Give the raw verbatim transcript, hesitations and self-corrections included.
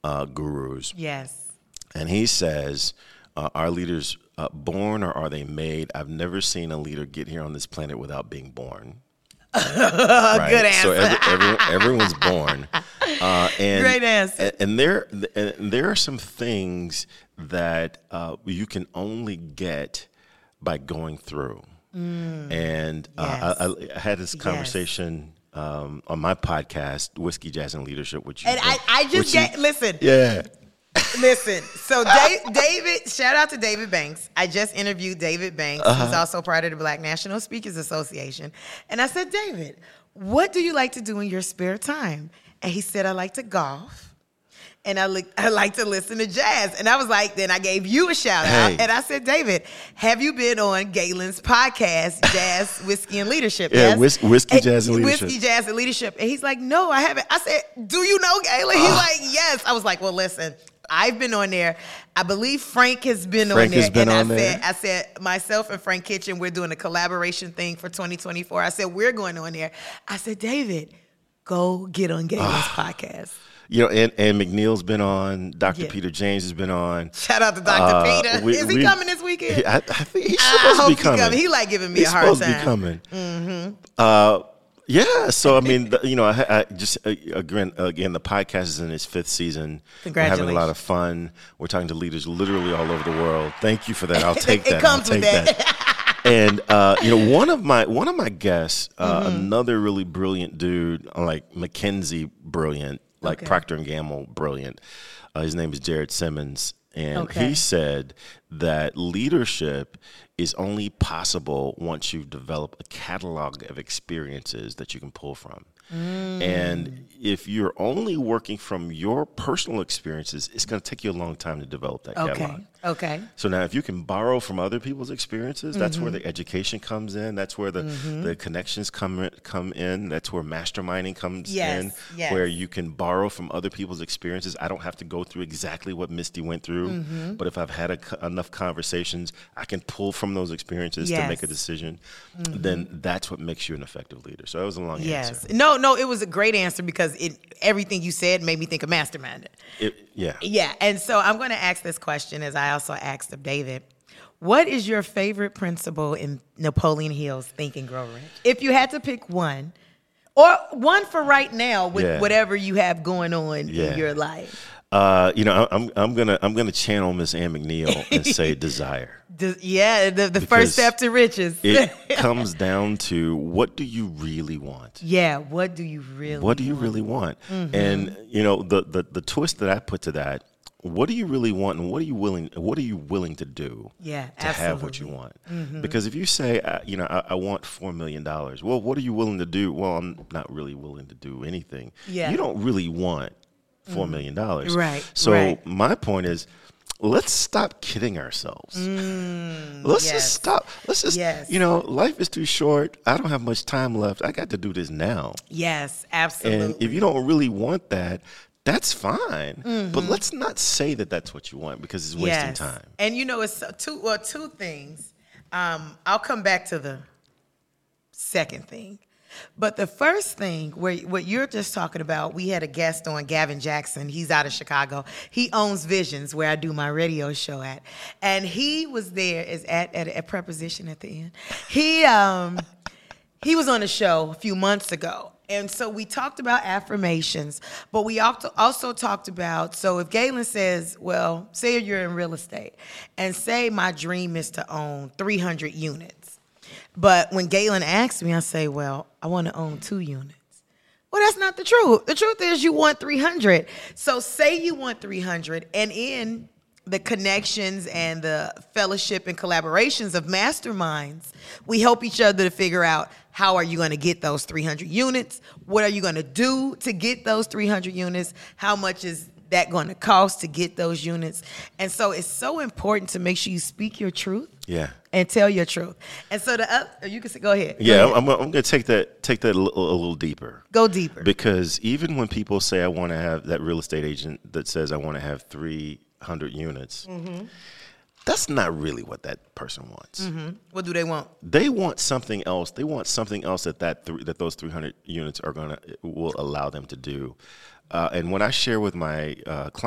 uh, gurus. Yes. And he says, uh, are leaders uh, born or are they made? I've never seen a leader get here on this planet without being born. Right? Good answer. So every, everyone, everyone's born. Uh, and, Great answer. And, and there, and there are some things that uh, you can only get by going through. Mm. And uh, yes. I, I had this conversation yes. um, on my podcast, Whiskey, Jazz, and Leadership, which you and I, I just get you, listen. Yeah. Listen, so Dave, David, shout out to David Banks. I just interviewed David Banks, uh-huh. who's also part of the Black National Speakers Association. And I said, David, what do you like to do in your spare time? And he said, I like to golf. And I, li- I like to listen to jazz. And I was like, then I gave you a shout out. Hey. And I said, David, have you been on Galen's podcast, Jazz, Whiskey, and Leadership? Yeah, yes? whis- Whiskey, Jazz, and Leadership. Whiskey, Jazz, and Leadership. And he's like, no, I haven't. I said, do you know Galen? He's like, yes. I was like, well, listen, I've been on there. I believe Frank has been Frank on there. Has been and on I there. said, I said, myself and Frank Kitchen, we're doing a collaboration thing for twenty twenty-four. I said, we're going on there. I said, David, go get on Galen's podcast. You know, and, and McNeil's been on. Doctor Yeah. Peter James has been on. Shout out to Doctor Uh, Peter. we- Is he we- coming this weekend? I, I think he's I supposed to hope be he's coming. coming. He like giving me he's a hard supposed time. to be coming. Mm-hmm. Uh, yeah. So I mean, the, you know, I, I just uh, again, again, the podcast is in its fifth season. We're having a lot of fun. We're talking to leaders literally all over the world. Thank you for that. I'll take It that. comes I'll with take that. that. And uh, you know, one of my one of my guests, uh, Mm-hmm. another really brilliant dude, like McKinsey, brilliant, like Okay. Procter and Gamble, brilliant. Uh, his name is Jared Simmons, and Okay. he said that leadership is only possible once you've developed a catalog of experiences that you can pull from. Mm. And if you're only working from your personal experiences, it's going to take you a long time to develop that Okay. catalog. Okay. So now if you can borrow from other people's experiences, mm-hmm. that's where the education comes in. That's where the, mm-hmm. the connections come in, come in. That's where masterminding comes yes. in, yes. where you can borrow from other people's experiences. I don't have to go through exactly what Misty went through, mm-hmm. but if I've had a, enough conversations, I can pull from those experiences yes. to make a decision. Mm-hmm. Then that's what makes you an effective leader. So that was a long yes. answer. No, no, it was a great answer because it everything you said made me think of masterminding. It, yeah. Yeah, and so I'm going to ask this question as I also asked of David. What is your favorite principle in Napoleon Hill's Think and Grow Rich? If you had to pick one, or one for right now with Yeah. whatever you have going on Yeah. in your life. Uh, you know, I'm I'm gonna I'm gonna channel Miss Ann McNeil and say desire. Des- yeah, the, the Because first step to riches. It comes down to what do you really want? Yeah, what do you really What do you want? really want? Mm-hmm. And you know, the, the the twist that I put to that, what do you really want, and what are you willing what are you willing to do Yeah, to have what you absolutely. want? Mm-hmm. Because if you say, uh, you know, I, I want four million dollars, well, what are you willing to do? Well, I'm not really willing to do anything. Yeah. You don't really want four million dollars, Right, So right. my point is, let's stop kidding ourselves. Mm, Let's yes. just stop. Let's just, Yes. you know, life is too short. I don't have much time left. I got to do this now. Yes, absolutely. And if you don't really want that, that's fine. Mm-hmm. But let's not say that that's what you want because it's wasting Yes. time. And you know, it's two well, two things. Um, I'll come back to the second thing. But the first thing, where what you're just talking about, we had a guest on, Gavin Jackson. He's out of Chicago. He owns Visions, where I do my radio show at. And he was there is at, at a preposition at the end. He um he was on the show a few months ago. And so we talked about affirmations, but we also also talked about, so if Galen says, well, say you're in real estate, and say my dream is to own three hundred units. But when Galen asks me, I say, well, I want to own two units. Well, that's not the truth. The truth is you want three hundred. So say you want three hundred, and in the connections and the fellowship and collaborations of masterminds, we help each other to figure out how are you going to get those three hundred units? What are you going to do to get those three hundred units? How much is that going to cost to get those units? And so it's so important to make sure you speak your truth. Yeah. And tell your truth. And so the other, you can say, go ahead. Go Yeah, ahead. I'm, I'm going to take that take that a little, a little deeper. Go deeper. Because even when people say I want to have that real estate agent that says I want to have three hundred units, mm-hmm. that's not really what that person wants. Mm-hmm. What do they want? They want something else. They want something else that that, th- that those three hundred units are going to will allow them to do. Uh, and when I share with my uh, clients,